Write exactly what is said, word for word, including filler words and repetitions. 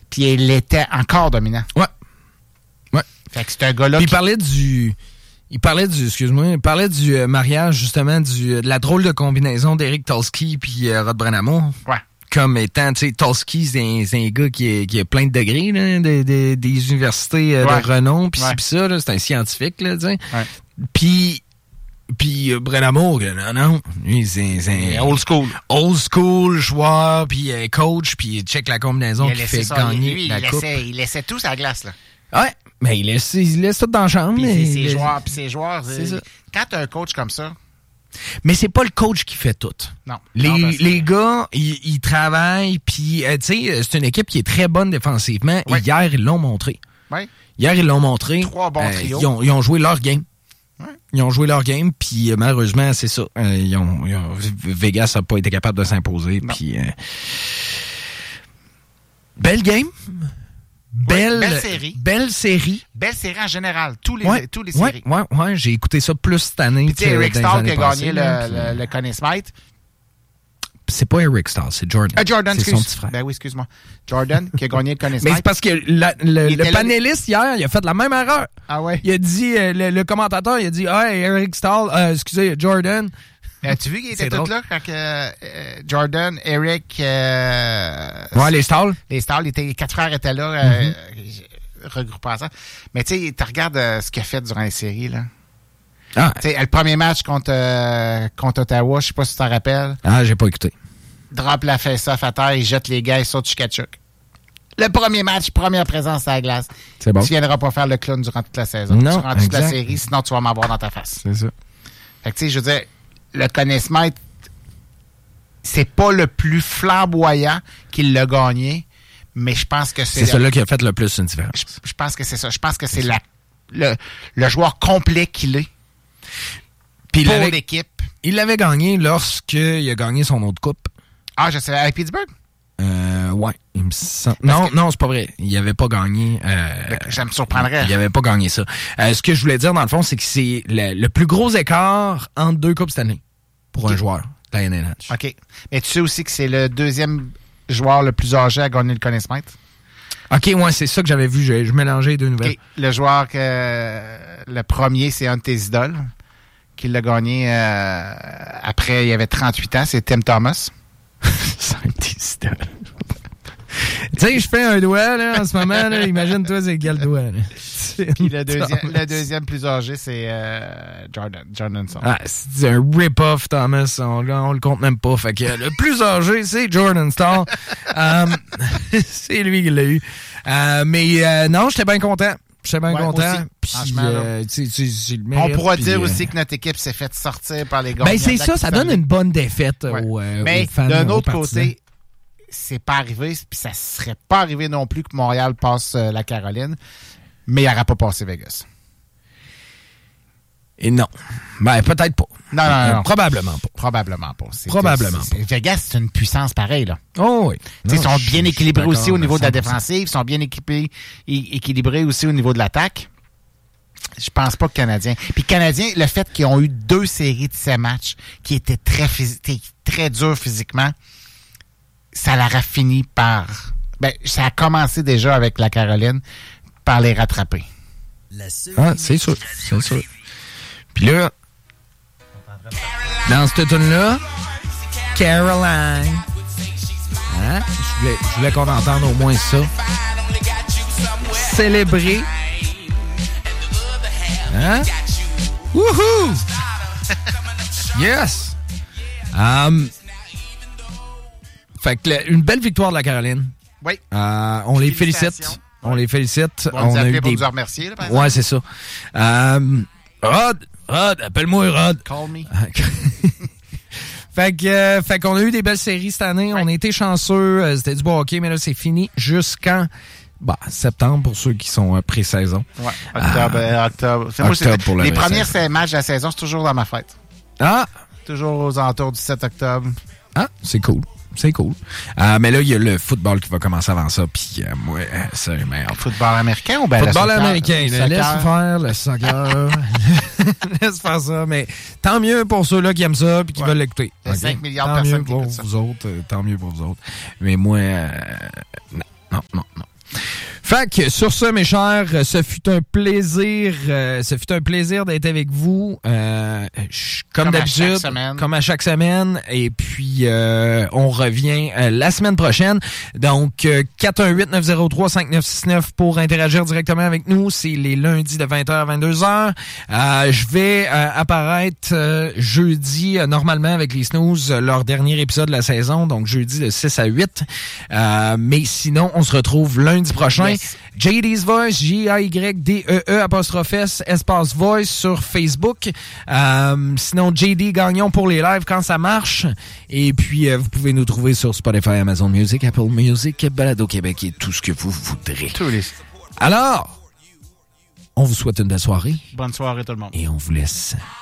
Puis il était encore dominant. Ouais. Ouais. Fait que c'est un gars-là Puis qui... il parlait du... Il parlait du... Excuse-moi. Il parlait du euh, mariage, justement, du, de la drôle de combinaison d'Eric Tulski puis euh, Rod Brennamo. Ouais. Comme étant, tu sais, Tulski, c'est un, c'est un gars qui, est, qui a plein de degrés, là, de, de, des universités euh, ouais. de renom, puis ouais. pis ça, là, c'est un scientifique, là, tu sais. Ouais. Puis... Puis euh, Brennamo, non, non, lui, c'est, c'est old school. Old school, joueur, puis euh, coach, puis il check la combinaison qui fait ça, gagner lui, la il coupe. Laissait, il laissait tout sur la glace, là. Ouais, mais il laisse, il laisse tout dans la chambre. Puis mais c'est ses il... joueurs, puis ses joueurs, c'est ça. Quand t'as un coach comme ça... Mais c'est pas le coach qui fait tout. Non. Les, non, ben, les gars, ils, ils travaillent, puis, euh, tu sais, c'est une équipe qui est très bonne défensivement. Oui. Et hier, ils l'ont montré. Oui. Hier, ils l'ont montré. Trois bons euh, trios. Ils ont, ils ont joué leur game. Ouais. Ils ont joué leur game, puis euh, malheureusement, c'est ça. Euh, ils ont, ils ont, Vegas n'a pas été capable de s'imposer. Puis, euh, belle game. Belle, oui, belle série. Belle série. Belle série en général. Tous les, ouais, tous les ouais, séries. Ouais, ouais, j'ai écouté ça plus cette année. Puis, tu sais, Eric Stahl qui a passées, gagné là, le, puis... le, le Conn Smythe. C'est pas Eric Stahl, c'est Jordan. Ah, Jordan, c'est excuse. son petit frère. Ben oui, excuse-moi. Jordan qui a gagné le Conn Smythe. Mais c'est parce que la, le, le là... panéliste hier, il a fait la même erreur. Ah ouais? Il a dit, euh, le, le commentateur, il a dit, ah, hey, Eric Stahl, euh, excusez, Jordan. As-tu vu qu'il était tout là quand euh, Jordan, Eric... Euh, ouais, les Stahl. Les Stahl, les quatre frères étaient là, mm-hmm. euh, regroupés ensemble. Mais tu sais, tu regardes euh, ce qu'il a fait durant les séries, là. Ah. Tu sais, le premier match contre, euh, contre Ottawa, je sais pas si tu t'en rappelles. Ah, j'ai pas écouté. Drop la face-off à terre, il jette les gars, il saute Chukachuk. Le premier match, première présence à la glace. C'est bon. Tu viendras pas faire le clown durant toute la saison. Non, durant toute exact. la série, sinon tu vas m'avoir dans ta face. C'est ça. Fait que tu sais, je veux dire, le Conn Smythe, c'est pas le plus flamboyant qu'il l'a gagné, mais je pense que c'est... C'est celui-là qui a fait le plus une différence. Je, je pense que c'est ça. Je pense que c'est, c'est la, le, le joueur complet qu'il est. Puis pour l'avait, l'équipe. Il l'avait gagné lorsqu'il a gagné son autre coupe. Ah, je sais, à Pittsburgh? Euh, ouais. Il me semble... Non, que... non, c'est pas vrai. Il avait pas gagné. Euh, ça me surprendrait. Il avait pas gagné ça. Euh, ce que je voulais dire, dans le fond, c'est que c'est le, le plus gros écart entre deux coupes cette année pour okay. un joueur de la N H L. OK. Mais tu sais aussi que c'est le deuxième joueur le plus âgé à gagner le Conn Smythe? OK, ouais, c'est ça que j'avais vu. Je, je mélangeais les deux nouvelles. Okay. Le joueur que... Le premier, c'est un de tes idoles qui l'a gagné euh, après, il y avait trente-huit ans. C'est Tim Thomas. C'est un de tes idoles. Tu sais, je fais un doigt, là, en ce moment, là. Imagine-toi, c'est quel doigt, là. Puis le deuxième, le deuxième plus âgé, c'est euh, Jordan. Jordan Stahl. Ah, c'est un rip-off, Thomas. On, on le compte même pas. Fait que le plus âgé, c'est Jordan Stahl. um, c'est lui qui l'a eu. Uh, mais euh, non, j'étais bien content. J'étais bien ouais, content. Puis, euh, tu sais, tu sais, on pourra pis, dire euh... aussi que notre équipe s'est fait sortir par les gars. Ben, c'est ça, ça donne une bonne défaite ouais. aux, euh, mais aux fans. Mais d'un autre partisans. côté, c'est pas arrivé, puis ça serait pas arrivé non plus que Montréal passe euh, la Caroline, mais il n'aurait pas passé Vegas. Et non. Ben, peut-être pas. Non, non, non. Euh, probablement pas. Probablement pas. C'est, probablement c'est, c'est, Vegas, c'est une puissance pareille, là. Oh oui. Ils sont bien équilibrés aussi au niveau de la cent pour cent. défensive. Ils sont bien équipés, é- équilibrés aussi au niveau de l'attaque. Je pense pas que Canadiens. Puis Canadiens, le fait qu'ils ont eu deux séries de ces matchs qui étaient très, phys- très durs physiquement, ça leur a fini par... Ben, ça a commencé déjà avec la Caroline, par les rattraper. Ah, c'est sûr. C'est sûr. Puis là, dans cette tune-là, Caroline, hein? Je voulais, je voulais qu'on entende au moins ça. Célébrer. Hein? Wouhou! Yes! Um, fait que la, une belle victoire de la Caroline. Oui. Euh, on les félicite. On les félicite. On, on a a eu pour des... nous remercier, là, par exemple. Ouais, c'est ça. Um, Rod, Rod, appelle-moi Rod. Call me. fait que, euh, fait qu'on a eu des belles séries cette année. Ouais. On a été chanceux. Euh, c'était du bon hockey, mais là, c'est fini jusqu'en bah, septembre pour ceux qui sont euh, pré-saison. Ouais, octobre. Euh, octobre. C'est octobre moi, c'est, pour les premiers saison. matchs de la saison, c'est toujours dans ma fête. Ah! Toujours aux alentours du sept octobre. Ah, c'est cool. C'est cool. Euh, mais là, il y a le football qui va commencer avant ça. Puis, euh, moi, c'est merde. Football américain ou bien football le soccer? américain. Le laisse faire, le soccer. Laisse faire ça. Mais tant mieux pour ceux-là qui aiment ça et qui ouais. veulent l'écouter. Il y a okay? cinq milliards tant de personnes mieux qui pour écoutent ça. vous autres. Euh, tant mieux pour vous autres. Mais moi, euh, non, non, non, non. Fait que, sur ce, mes chers, ce fut un plaisir, euh, ce fut un plaisir d'être avec vous, euh, comme, comme d'habitude, comme à chaque semaine. Et puis, euh, on revient euh, la semaine prochaine. Donc, euh, quatre un huit neuf zéro trois cinq neuf six neuf pour interagir directement avec nous. C'est les lundis de vingt heures à vingt-deux heures. Euh, je vais euh, apparaître euh, jeudi, euh, normalement, avec les Snooze, euh, leur dernier épisode de la saison. Donc, jeudi de six à huit. Euh, mais sinon, on se retrouve lundi prochain. Yes. J D's Voice, J A Y D E E apostrophe S, espace Voice sur Facebook. Euh, sinon, J D Gagnon pour les lives quand ça marche. Et puis, euh, vous pouvez nous trouver sur Spotify, Amazon Music, Apple Music, Balado Québec et tout ce que vous voudrez. Tous les... Alors, on vous souhaite une belle soirée. Bonne soirée tout le monde. Et on vous laisse